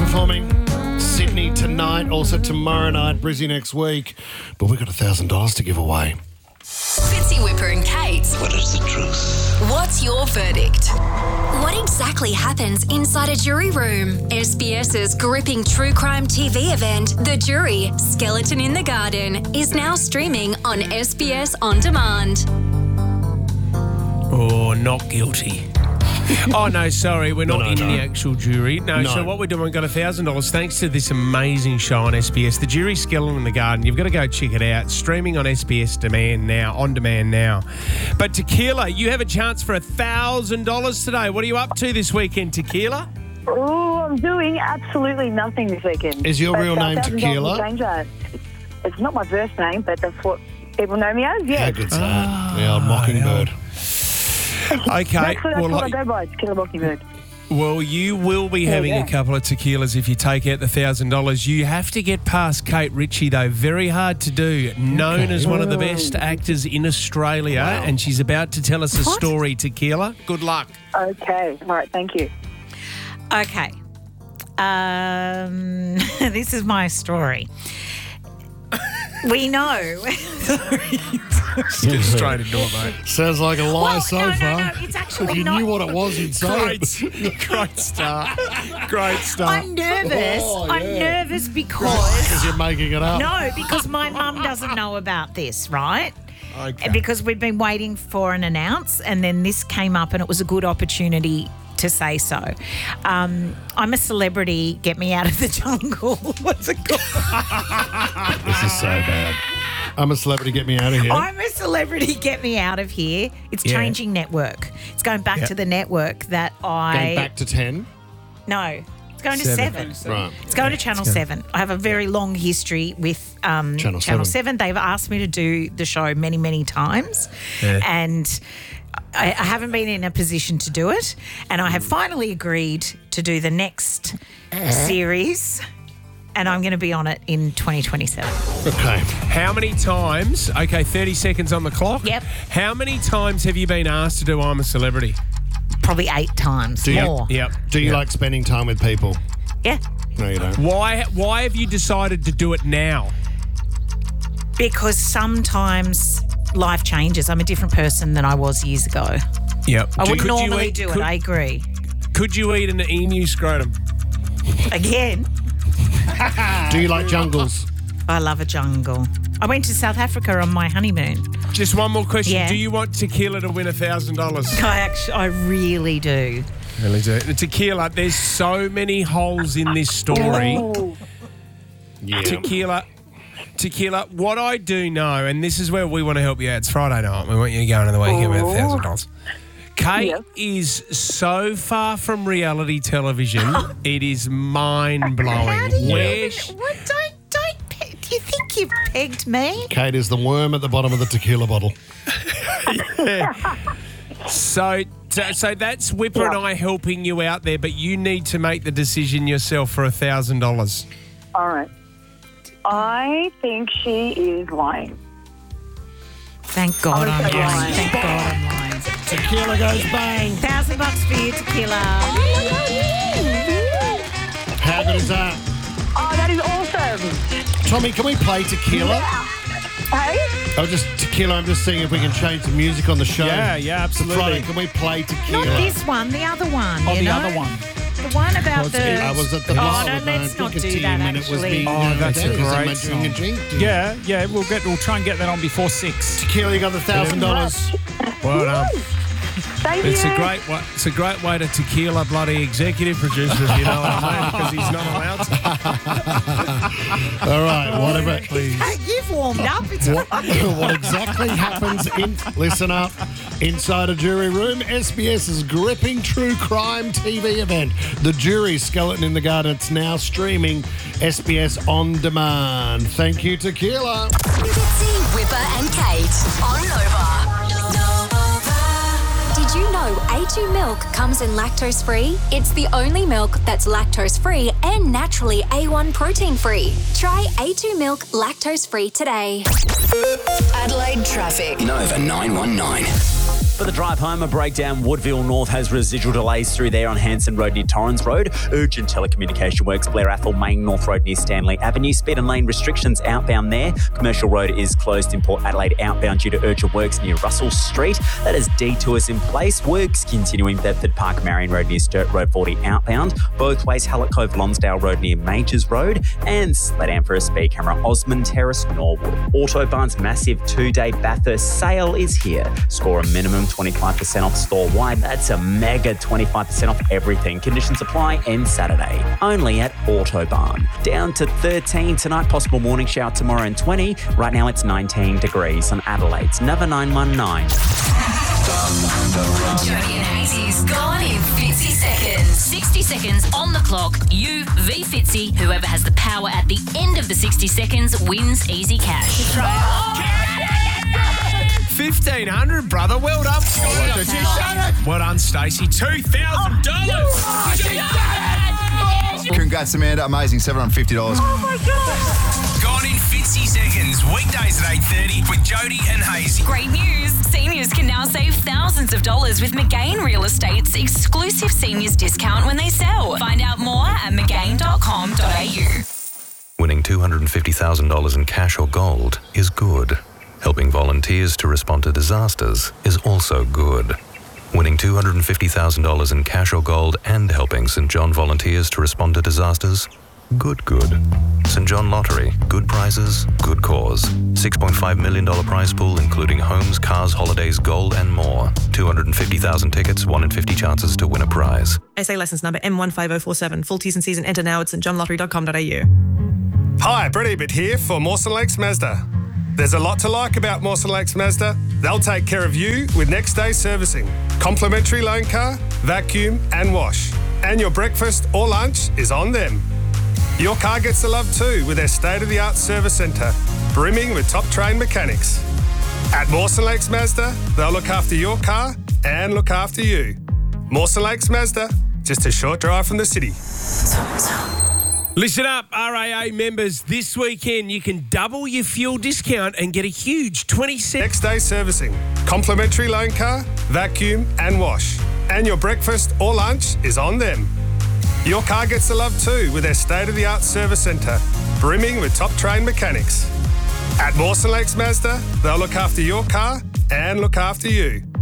for me. Sydney tonight, also tomorrow night, Brizzy next week. But we've got $1,000 to give away. Fitzy, Whipper and Kate. What is the truth? What's your verdict? What exactly happens inside a jury room? SBS's gripping true crime TV event, The Jury, Skeleton in the Garden, is now streaming on SBS On Demand. Oh, not guilty. Oh, no, sorry. We're not in No. the actual jury. No, so what we're doing, we've got $1,000 thanks to this amazing show on SBS, The Jury, Skeleton in the Garden. You've got to go check it out. Streaming on SBS On Demand now. But Tequila, you have a chance for $1,000 today. What are you up to this weekend, Tequila? Oh, I'm doing absolutely nothing this weekend. Is your But, real name $1,000 Tequila? will change that. It's not my first name, but that's what people know me as, How yeah. good's that? The old Mockingbird. Okay. That's what I go by, Tequila Mockingbird. Well, you will be having yeah. a couple of tequilas if you take out the $1,000. You have to get past Kate Ritchie, though. Very hard to do. Known as one of the best actors in Australia, and she's about to tell us a story, Tequila. Good luck. Okay, all right, thank you. Okay. This is my story. We know. Get straight into it, mate. Sounds like a lie so no, far. no, it's actually If you not. knew what it was, you'd say it. Great start. Great start. I'm nervous. Oh, yeah. I'm nervous because... Because you're making it up. No, because my mum doesn't know about this, right? Okay. Because we've been waiting for an announce, and then this came up, and it was a good opportunity to say so. I'm a celebrity. Get me out of the jungle. What's it called? This is so bad. I'm a celebrity, get me out of here. I'm a celebrity. Get me out of here. It's Yeah. changing network. It's going back to the network that Going back to 10. No. It's going to 7. Right. It's going to Channel 7. I have a very long history with Channel 7. They've asked me to do the show many, many times. Yeah. And I haven't been in a position to do it. And I have finally agreed to do the next series. And I'm going to be on it in 2027. Okay. How many times? Okay, 30 seconds on the clock. Yep. How many times have you been asked to do I'm a Celebrity? Probably 8 times more. Yep. Do you like spending time with people? Yeah. No, you don't. Why have you decided to do it now? Because sometimes life changes. I'm a different person than I was years ago. Yep. I would normally do it. I agree. Could you eat an emu scrotum? Again, Do you like jungles? I love a jungle. I went to South Africa on my honeymoon. Just one more question. Yeah. Do you want Tequila to win $1,000? I really do. Really do. Tequila, there's so many holes in this story. Yeah. Tequila, what I do know, and this is where we want to help you out. It's Friday night. We want you to go into the weekend with $1,000. Kate is so far from reality television, it is mind-blowing. How do you Where even, what, do you think you've pegged me? Kate is the worm at the bottom of the tequila bottle. So that's Whipper and I helping you out there, but you need to make the decision yourself for $1,000. All right. I think she is lying. Thank God I'm Okay. lying. Thank God I'm lying. Tequila goes bang. $1,000 for you, Tequila. How good is that? Oh, that is awesome. Tommy, can we play tequila? Hey? Tequila, I'm just seeing if we can change the music on the show. Yeah, absolutely. Friday, can we play tequila? Not this one, the other one. Oh, you the know? other one. The one about the... I was at the Oh, bar no, with let's my not cricket do team that, and it was actually. me. Oh, that's a Dennis, great am I doing a jinx? Yeah, we'll try and get that on before 6. Tequila, you got the $1,000. Well done. Thank It's you. a great way to tequila bloody executive producer, if you know what I mean, because he's not allowed to. All right, whatever. You've warmed up. It's What exactly happens listen up, inside a jury room, SBS's gripping true crime TV event, The Jury, Skeleton in the Garden. It's now streaming SBS On Demand. Thank you, Tequila. Fitzy, Whipper and Kate on Nova. Did you know A2 milk comes in lactose-free? It's the only milk that's lactose-free and naturally A1 protein-free. Try A2 milk lactose-free today. Adelaide traffic. Nova 919. For the drive home, a breakdown. Woodville North has residual delays through there on Hanson Road near Torrens Road. Urgent telecommunication works. Blair Athol, Main North Road near Stanley Avenue. Speed and lane restrictions outbound there. Commercial Road is closed in Port Adelaide outbound due to urgent works near Russell Street. That is detours in place. Works continuing Bedford Park, Marion Road near Sturt Road 40 outbound. Both ways, Hallett Cove, Lonsdale Road near Majors Road. And Sledam for a speed camera, Osmond Terrace, Norwood. Autobarn's massive 2-day Bathurst sale is here. Score a minimum 25% off store-wide. That's a mega 25% off everything. Conditions apply end Saturday. Only at Autobarn. Down to 13 tonight, possible morning shower tomorrow and 20. Right now it's 19 degrees on Adelaide's Nova 919. Jody and Hazy's gone in 50 seconds. 60 seconds on the clock. You v Fitzy. Whoever has the power at the end of the 60 seconds wins easy cash. 1,500, brother. Well done. Well done, Stacey. $2,000. Congrats, Amanda. Amazing. $750. Oh my God. Gone in 50 seconds. Weekdays at 8:30 with Jody and Hazy. Great news. Seniors can now save thousands of dollars with McGain Real Estate's exclusive seniors discount when they sell. Find out more at mcgain.com.au. Winning $250,000 in cash or gold is good. Helping volunteers to respond to disasters is also good. Winning $250,000 in cash or gold and helping St. John volunteers to respond to disasters? Good. St. John Lottery. Good prizes, good cause. $6.5 million prize pool including homes, cars, holidays, gold and more. 250,000 tickets, 1 in 50 chances to win a prize. SA licence number M15047. Full T's and C's and enter now at stjohnlottery.com.au. Hi, Brett Ebert here for Mawson Lakes Mazda. There's a lot to like about Mawson Lakes Mazda. They'll take care of you with next day servicing, complimentary loan car, vacuum and wash. And your breakfast or lunch is on them. Your car gets the love too with their state-of-the-art service centre, brimming with top-trained mechanics. At Mawson Lakes Mazda, they'll look after your car and look after you. Mawson Lakes Mazda, just a short drive from the city. Listen up, RAA members. This weekend, you can double your fuel discount and get a huge 20-cent... Next day servicing, complimentary loan car, vacuum and wash. And your breakfast or lunch is on them. Your car gets the love too with their state-of-the-art service centre, brimming with top-trained mechanics. At Mawson Lakes Mazda, they'll look after your car and look after you.